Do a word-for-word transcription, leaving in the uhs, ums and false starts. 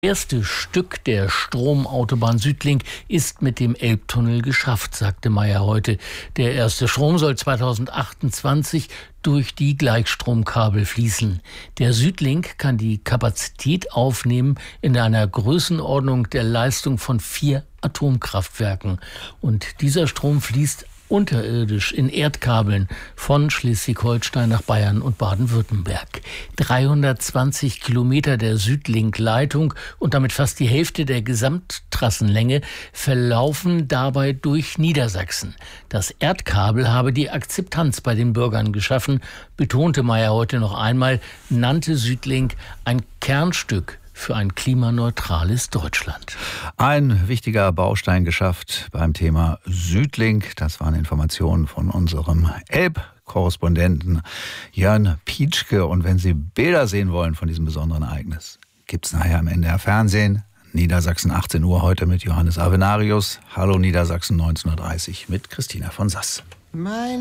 erste Stück der Stromautobahn Südlink ist mit dem Elbtunnel geschafft, sagte Mayer heute. Der erste Strom soll zweitausendachtundzwanzig durch die Gleichstromkabel fließen. Der Südlink kann die Kapazität aufnehmen in einer Größenordnung der Leistung von vier Atomkraftwerken. Und dieser Strom fließt unterirdisch in Erdkabeln von Schleswig-Holstein nach Bayern und Baden-Württemberg. dreihundertzwanzig Kilometer der Südlink-Leitung und damit fast die Hälfte der Gesamttrassenlänge verlaufen dabei durch Niedersachsen. Das Erdkabel habe die Akzeptanz bei den Bürgern geschaffen, betonte Mayer heute noch einmal, nannte Südlink ein Kernstück für ein klimaneutrales Deutschland. Ein wichtiger Baustein geschafft beim Thema Südlink. Das waren Informationen von unserem Elb-Korrespondenten Jörn Pietschke. Und wenn Sie Bilder sehen wollen von diesem besonderen Ereignis, gibt es nachher im N D R Fernsehen. Niedersachsen achtzehn Uhr heute mit Johannes Avenarius. Hallo Niedersachsen neunzehn Uhr dreißig mit Christina von Sass. Mein